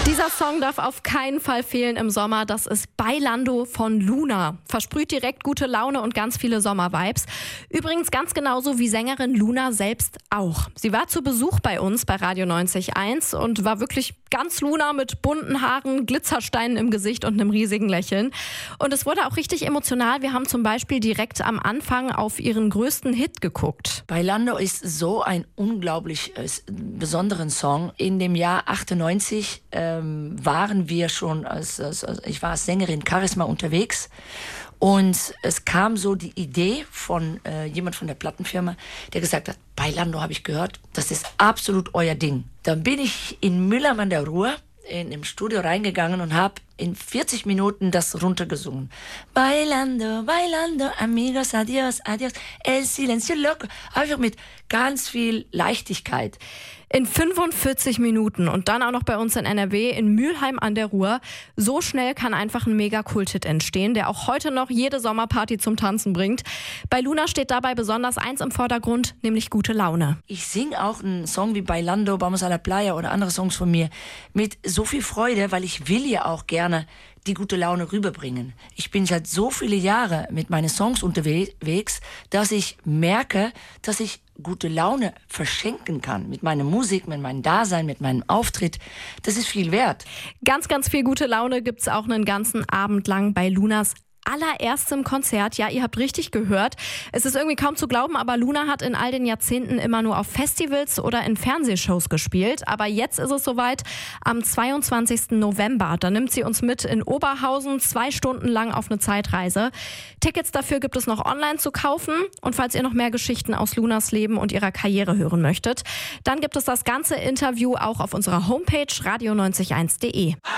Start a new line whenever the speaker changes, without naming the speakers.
Dieser Song darf auf keinen Fall fehlen im Sommer. Das ist Bailando von Luna. Versprüht direkt gute Laune und ganz viele Sommervibes. Übrigens ganz genauso wie Sängerin Luna selbst auch. Sie war zu Besuch bei uns bei Radio 90.1 und war wirklich ganz Luna mit bunten Haaren, Glitzersteinen im Gesicht und einem riesigen Lächeln. Und es wurde auch richtig emotional. Wir haben zum Beispiel direkt am Anfang auf ihren größten Hit geguckt.
Bailando ist so ein unglaublich besonderen Song. In dem Jahr 98 waren wir schon, ich war als Sängerin Charisma unterwegs und es kam so die Idee von jemand von der Plattenfirma, der gesagt hat, Bailando habe ich gehört, das ist absolut euer Ding. Dann bin ich in Mülheim an der Ruhr im Studio reingegangen und habe in 40 Minuten das runtergesungen. Bailando, bailando, amigos, adios, adios, el silencio loco. Einfach mit ganz viel Leichtigkeit.
In 45 Minuten und dann auch noch bei uns in NRW, in Mülheim an der Ruhr. So schnell kann einfach ein Mega-Kult-Hit entstehen, der auch heute noch jede Sommerparty zum Tanzen bringt. Bei Luna steht dabei besonders eins im Vordergrund, nämlich gute Laune.
Ich singe auch einen Song wie Bailando, Vamos a la Playa oder andere Songs von mir mit so viel Freude, weil ich will ja auch gerne die gute Laune rüberbringen. Ich bin seit so viele Jahre mit meinen Songs unterwegs, dass ich merke, dass ich gute Laune verschenken kann. Mit meiner Musik, mit meinem Dasein, mit meinem Auftritt. Das ist viel wert.
Ganz, ganz viel gute Laune gibt's auch einen ganzen Abend lang bei Lunas allererstem Konzert. Ja, ihr habt richtig gehört. Es ist irgendwie kaum zu glauben, aber Luna hat in all den Jahrzehnten immer nur auf Festivals oder in Fernsehshows gespielt. Aber jetzt ist es soweit, am 22. November. Da nimmt sie uns mit in Oberhausen 2 Stunden lang auf eine Zeitreise. Tickets dafür gibt es noch online zu kaufen. Und falls ihr noch mehr Geschichten aus Lunas Leben und ihrer Karriere hören möchtet, dann gibt es das ganze Interview auch auf unserer Homepage radio901.de.